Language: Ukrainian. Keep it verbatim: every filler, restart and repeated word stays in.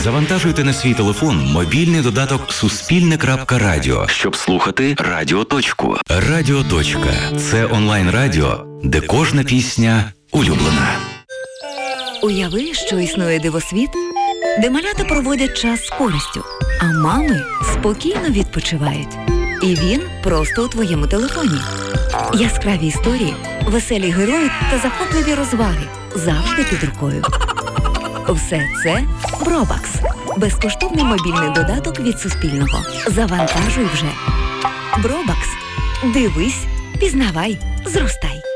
Завантажуйте на свій телефон мобільний додаток Суспільне крапка радіо, щоб слухати Радіо Точку. Радіо Точка – це онлайн-радіо, де кожна пісня улюблена. Уяви, що існує дивосвіт, де малята проводять час з користю, а мами спокійно відпочивають. І він просто у твоєму телефоні. Яскраві історії, веселі герої та захопливі розваги завжди під рукою. Все це Бробакс. Безкоштовний мобільний додаток від Суспільного. Завантажуй вже. Бробакс. Дивись, пізнавай, зростай.